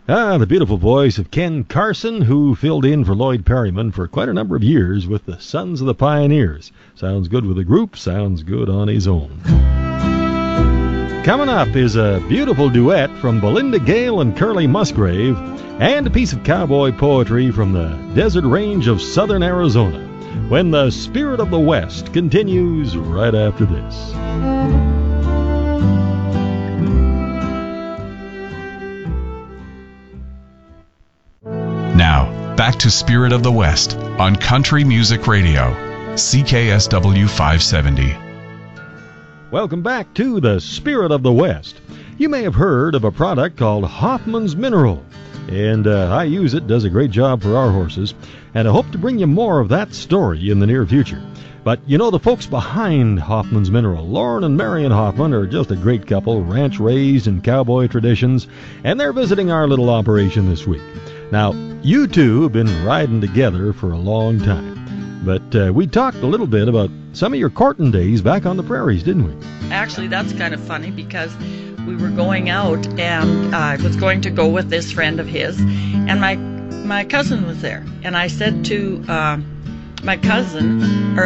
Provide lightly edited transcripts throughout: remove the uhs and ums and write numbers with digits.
The beautiful voice of Ken Carson, who filled in for Lloyd Perryman for quite a number of years with the Sons of the Pioneers. Sounds good with a group, sounds good on his own. Coming up is a beautiful duet from Belinda Gale and Curly Musgrave, and a piece of cowboy poetry from the desert range of southern Arizona, when the Spirit of the West continues right after this. Now, back to Spirit of the West on Country Music Radio, CKSW 570. Welcome back to the Spirit of the West. You may have heard of a product called Hoffman's Mineral, and I use it, does a great job for our horses, and I hope to bring you more of that story in the near future. But you know, the folks behind Hoffman's Mineral, Lauren and Marion Hoffman, are just a great couple, ranch raised in cowboy traditions, and they're visiting our little operation this week. Now, you two have been riding together for a long time, but we talked a little bit about some of your courting days back on the prairies, didn't we? Actually, that's kind of funny because we were going out, and I was going to go with this friend of his, and my cousin was there, and I said to my cousin,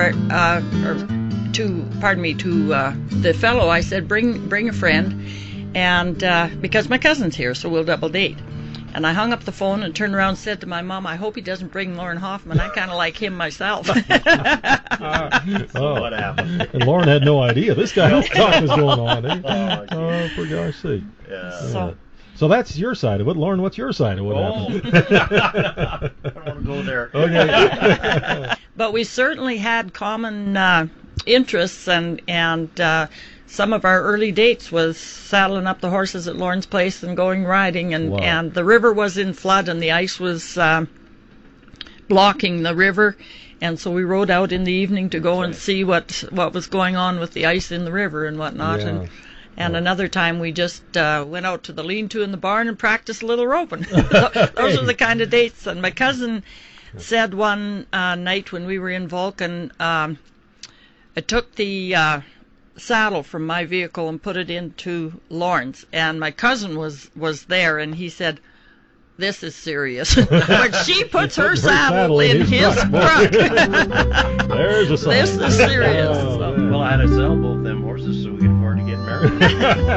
to the fellow, I said, bring a friend, and because my cousin's here, so we'll double date. And I hung up the phone and turned around and said to my mom, I hope he doesn't bring Lauren Hoffman. I kind of like him myself. What happened? And Lauren had no idea this kind of talk was going on. Eh? For gosh sake. Yeah. So that's your side of it. Lauren, what's your side of what happened? I don't want to go there. Okay. But we certainly had common interests, and some of our early dates was saddling up the horses at Lauren's place and going riding, and, wow. And the river was in flood and the ice was blocking the river, and so we rode out in the evening to go and see what was going on with the ice in the river and whatnot. Yeah. And another time we just went out to the lean-to in the barn and practiced a little roping. Those are the kind of dates. And my cousin said one night when we were in Vulcan, I took the saddle from my vehicle and put it into Lauren's, and my cousin was there, and he said, "This is serious." But she puts her saddle in his truck. There's a sign. This is serious. Oh, So. Well, I had to sell both them horses so we could afford to get married.